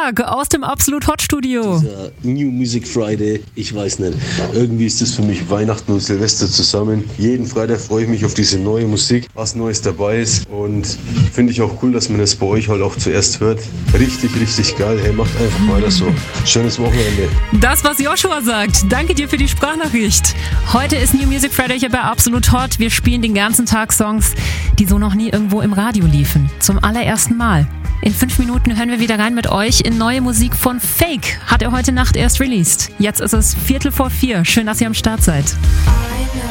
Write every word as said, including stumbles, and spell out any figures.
Freitag aus dem Absolut Hot Studio. Dieser New Music Friday, ich weiß nicht. Irgendwie ist das für mich Weihnachten und Silvester zusammen. Jeden Freitag freue ich mich auf diese neue Musik, was Neues dabei ist. Und finde ich auch cool, dass man das bei euch halt auch zuerst hört. Richtig, richtig geil. Hey, macht einfach weiter so. Schönes Wochenende. Das, was Joshua sagt. Danke dir für die Sprachnachricht. Heute ist New Music Friday hier bei Absolut Hot. Wir spielen den ganzen Tag Songs, die so noch nie irgendwo im Radio liefen. Zum allerersten Mal. In fünf Minuten hören wir wieder rein mit euch in neue Musik von Fake. Hat er heute Nacht erst released. Jetzt ist es Viertel vor vier. Schön, dass ihr am Start seid.